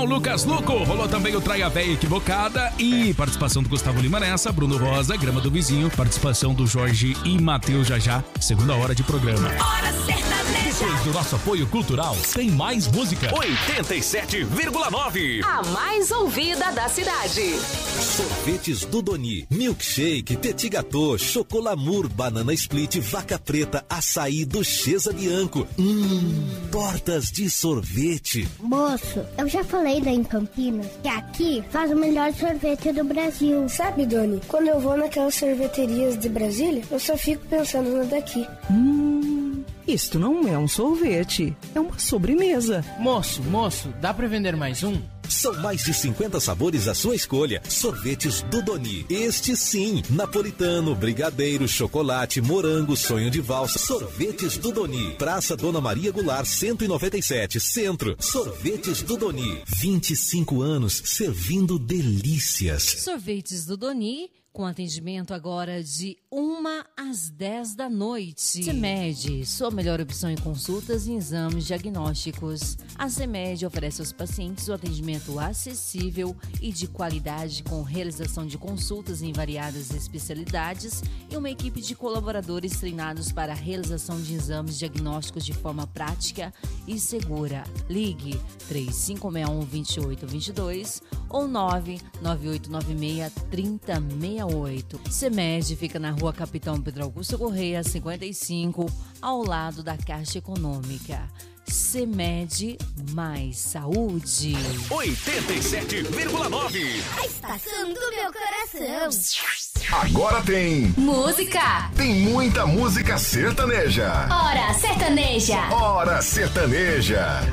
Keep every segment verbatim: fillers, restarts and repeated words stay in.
Lucas Luco, rolou também o Traia Véia Equivocada e participação do Gustavo Lima nessa, Bruno Rosa, Grama do Vizinho, participação do Jorge e Matheus Jajá, segunda hora de programa. Hora sertaneja. Depois do nosso apoio cultural, tem mais música. oitenta e sete vírgula nove. A mais ouvida da cidade. Sorvetes do Doni, milkshake, petit gâteau, chocolamur, banana split, vaca preta, açaí do Chesa Bianco. Hum, tortas de sorvete. Moço, eu já falei daí em Campinas que aqui faz o melhor sorvete do Brasil. Sabe, Doni, quando eu vou naquelas sorveterias de Brasília, eu só fico pensando no daqui. Hum, isto não é um sorvete, é uma sobremesa. Moço, moço, dá pra vender mais um? São mais de cinquenta sabores à sua escolha. Sorvetes do Doni. Este sim. Napolitano, brigadeiro, chocolate, morango, sonho de valsa. Sorvetes do Doni. Praça Dona Maria Goulart, cento e noventa e sete, Centro. Sorvetes do Doni. vinte e cinco anos servindo delícias. Sorvetes do Doni, com atendimento agora de uma às dez da noite. CEMED, sua melhor opção em consultas e exames diagnósticos. A CEMED oferece aos pacientes o atendimento acessível e de qualidade com realização de consultas em variadas especialidades e uma equipe de colaboradores treinados para a realização de exames diagnósticos de forma prática e segura. Ligue três cinco seis um, dois oito dois dois ou nove nove oito nove seis, três zero seis oito. CEMED fica na rua Capitão Pedro Augusto Correia, cinquenta e cinco, ao lado da Caixa Econômica. CEMED mais saúde. oitenta e sete vírgula nove. A estação do meu coração. Agora tem música. Tem muita música sertaneja. Hora sertaneja. Hora sertaneja.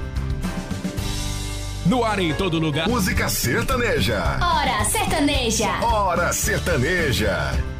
No ar em todo lugar. Música sertaneja. Hora sertaneja. Hora sertaneja.